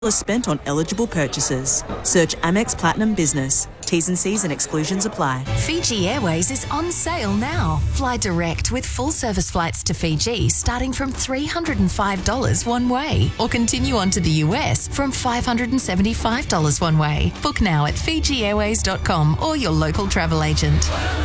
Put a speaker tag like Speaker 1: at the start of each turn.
Speaker 1: spent on eligible purchases. Search Amex Platinum Business. T's and C's and exclusions apply.
Speaker 2: Fiji Airways is on sale now. Fly direct with full service flights to Fiji starting from $305 one way, or continue on to the US from $575 one way. Book now at FijiAirways.com or your local travel agent.